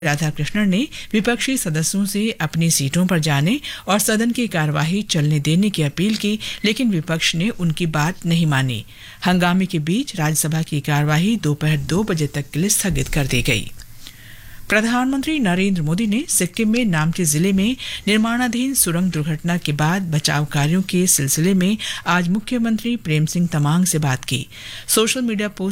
राधाकृष्णन ने विपक्षी सदस्यों से अपनी सीटों पर जाने और सदन की कार्यवाही चलने देने की अपील की, लेकिन विपक्ष ने उनकी बात नहीं मानी। हंगामे के बीच राज्यसभा की कार्यवाही दोपहर 2 बजे तक के लिए स्थगित कर दी गई। प्रधानमंत्री नरेंद्र मोदी ने सिक्किम में नामची जिले में निर्माणाधीन सुरंग दुर्घटना के बाद बचाव कार्यों के सिलसिले में आज मुख्यमंत्री प्रेम सिंह तमांग से बात की। Social media post